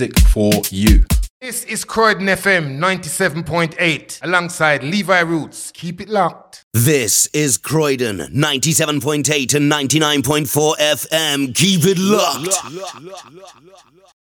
for you. This is Croydon FM 97.8 alongside Levi Roots. Keep it locked. This is Croydon 97.8 and 99.4 FM. Keep it locked.